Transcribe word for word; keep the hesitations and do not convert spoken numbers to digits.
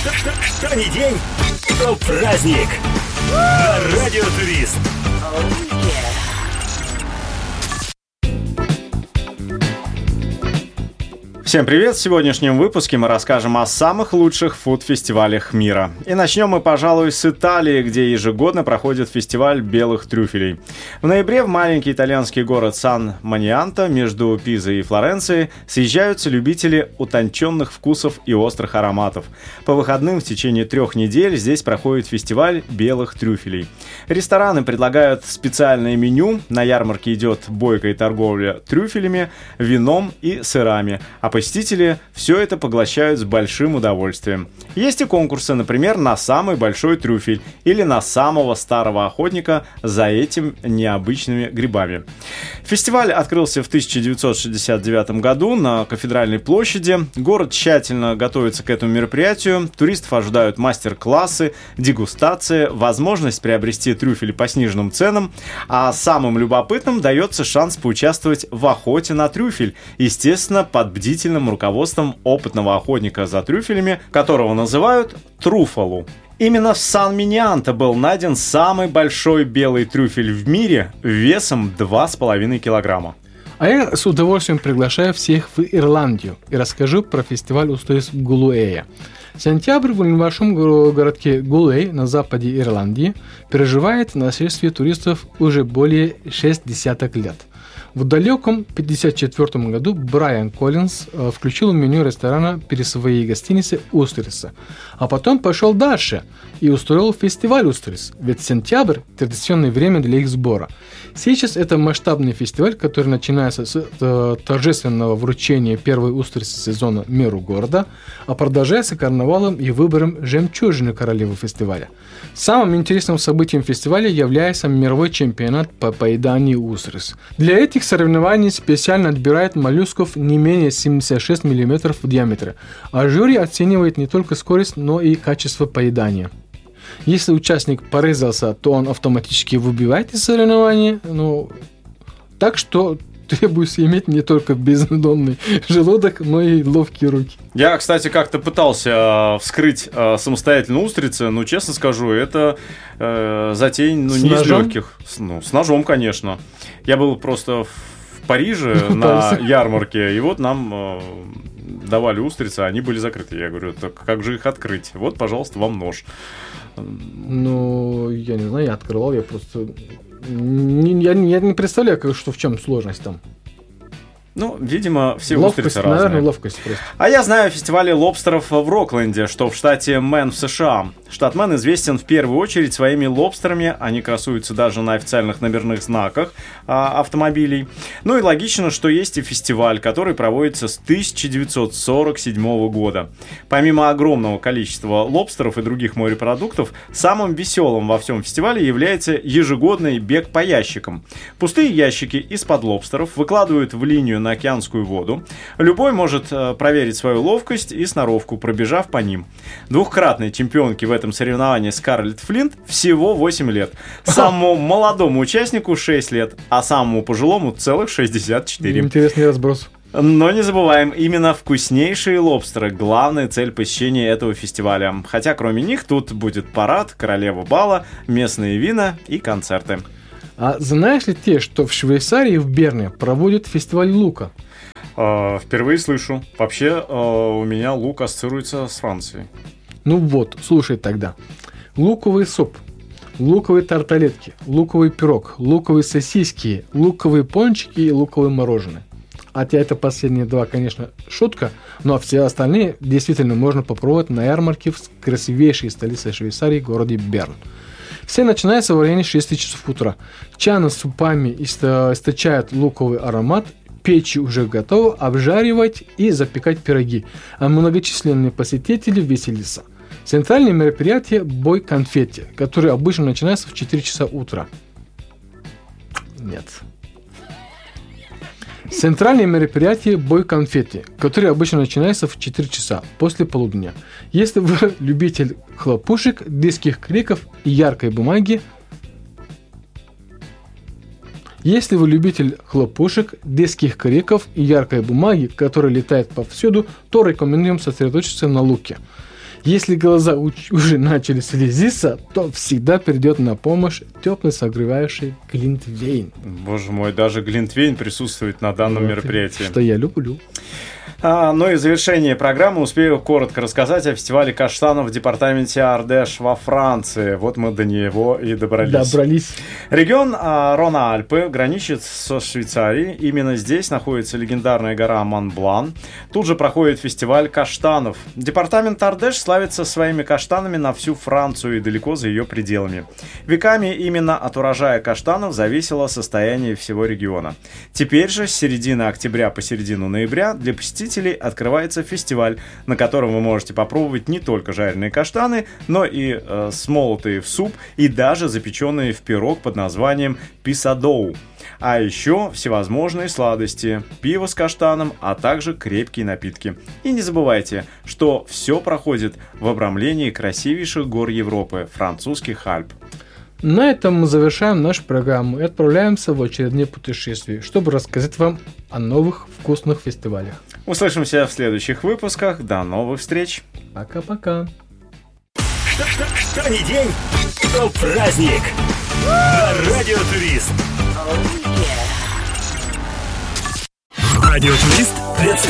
Что, что, что ни день, то праздник. На Радио Турист. Всем привет! В сегодняшнем выпуске мы расскажем о самых лучших фуд-фестивалях мира. И начнем мы, пожалуй, с Италии, где ежегодно проходит фестиваль белых трюфелей. В ноябре в маленький итальянский город Сан-Манианто между Пизой и Флоренцией съезжаются любители утонченных вкусов и острых ароматов. По выходным в течение трех недель здесь проходит фестиваль белых трюфелей. Рестораны предлагают специальное меню, на ярмарке идет бойкая торговля трюфелями, вином и сырами, а посетители все это поглощают с большим удовольствием. Есть и конкурсы, например, на самый большой трюфель или на самого старого охотника за этими необычными грибами. Фестиваль открылся в тысяча девятьсот шестьдесят девятом году на Кафедральной площади. Город тщательно готовится к этому мероприятию. Туристов ожидают мастер-классы, дегустации, возможность приобрести трюфель по сниженным ценам, а самым любопытным дается шанс поучаствовать в охоте на трюфель, естественно, под бдительным руководством опытного охотника за трюфелями, которого называют Труффало. Именно в Сан-Миньянто был найден самый большой белый трюфель в мире весом два с половиной килограмма. А я с удовольствием приглашаю всех в Ирландию и расскажу про фестиваль устойчивости Гулуэя. Сентябрь в небольшом городке Гулей на западе Ирландии переживает нашествие туристов уже более шесть десяток лет. В далеком пятьдесят четвёртом году Брайан Коллинз э, включил в меню ресторана перед своей гостиницей устрицы, а потом пошел дальше и устроил фестиваль устриц, ведь сентябрь – традиционное время для их сбора. Сейчас это масштабный фестиваль, который начинается с э, торжественного вручения первой устрицы сезона мэру города, а продолжается карнавалом и выбором жемчужины королевы фестиваля. Самым интересным событием фестиваля является мировой чемпионат по поеданию устриц. Для этих соревнований специально отбирают моллюсков не менее семьдесят шесть миллиметров в диаметре, а жюри оценивает не только скорость, но и качество поедания. Если участник порезался, то он автоматически выбивает из соревнования, ну, так что требуется иметь не только бездонный желудок, но и ловкие руки. Я, кстати, как-то пытался э, вскрыть э, самостоятельно устрицы, но, честно скажу, это э, затея ну, не из легких. С, ну, с ножом, конечно. Я был просто в Париже на ярмарке, и вот нам э, давали устрицы, а они были закрыты. Я говорю, так как же их открыть? Вот, пожалуйста, вам нож. Ну, я не знаю, я открывал, я просто... Не, я, я не представляю, как, что в чем сложность там. Ну, видимо, все ловкость, устрицы разные. Наверное, ловкость просто. А я знаю о фестивале лобстеров в Рокленде, что в штате Мэн в США. Штат Мэн известен в первую очередь своими лобстерами. Они красуются даже на официальных номерных знаках а, автомобилей. Ну и логично, что есть и фестиваль, который проводится с тысяча девятьсот сорок седьмого года. Помимо огромного количества лобстеров и других морепродуктов, самым веселым во всем фестивале является ежегодный бег по ящикам. Пустые ящики из-под лобстеров выкладывают в линию на океанскую воду. Любой может э, проверить свою ловкость и сноровку, пробежав по ним. Двухкратной чемпионке в этом соревновании Скарлетт Флинт всего восемь лет. Самому молодому участнику шесть лет, а самому пожилому целых шестьдесят четыре. Интересный разброс. Но не забываем, именно вкуснейшие лобстеры – главная цель посещения этого фестиваля. Хотя кроме них тут будет парад, королева бала, местные вина и концерты. А знаешь ли ты, что в Швейцарии в Берне проводят фестиваль лука? Э, впервые слышу. Вообще э, у меня лук ассоциируется с Францией. Ну вот, слушай тогда. Луковый суп, луковые тарталетки, луковый пирог, луковые сосиски, луковые пончики и луковое мороженое. Хотя это последние два, конечно, шутка, но все остальные действительно можно попробовать на ярмарке в красивейшей столице Швейцарии, городе Берн. Все начинается в районе шести часов утра. Чаны с супами источают луковый аромат, печи уже готовы, обжаривать и запекать пироги, а многочисленные посетители веселятся. Центральное мероприятие – бой конфетти, который обычно начинается в четыре часа утра. Нет. Центральное мероприятие – бой конфетти, который обычно начинается в четыре часа после полудня. Если вы любитель хлопушек, детских криков и яркой бумаги, Если вы любитель хлопушек, детских криков и яркой бумаги, которая летает повсюду, то рекомендуем сосредоточиться на луке. Если глаза уч- уже начали слезиться, то всегда придет на помощь теплый согревающий глинтвейн. Боже мой, даже глинтвейн присутствует на данном Вот, мероприятии. Что я люблю. А, ну и в завершение программы успею коротко рассказать о фестивале каштанов в департаменте Ардеш во Франции. Вот мы до него и добрались. Добрались. Регион а, Рона-Альпы граничит со Швейцарией. Именно здесь находится легендарная гора Монблан. Тут же проходит фестиваль каштанов. Департамент Ардеш славится своими каштанами на всю Францию и далеко за ее пределами. Веками именно от урожая каштанов зависело состояние всего региона. Теперь же с середины октября по середину ноября для посетителей открывается фестиваль, на котором вы можете попробовать не только жареные каштаны, но и э, смолотые в суп и даже запеченные в пирог под названием писадоу. А еще всевозможные сладости, пиво с каштаном, а также крепкие напитки. И не забывайте, что все проходит в обрамлении красивейших гор Европы, французских Альп. На этом мы завершаем нашу программу и отправляемся в очередное путешествие, чтобы рассказать вам о новых вкусных фестивалях. Услышимся в следующих выпусках. До новых встреч. Пока-пока. Что, что, что ни день, то праздник. На Радио Турист. Радио Турист представляет.